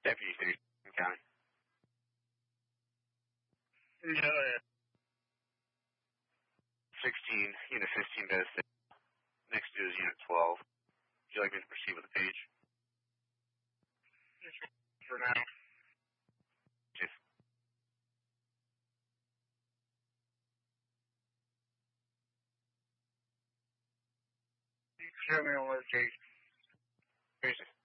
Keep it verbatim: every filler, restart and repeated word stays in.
Deputy Station County. Yeah. sixteen, Unit fifteen, bed six. Next to is Unit twelve. Would you like me to proceed with the page? Just for now. Just. You can show me on location. Here's it.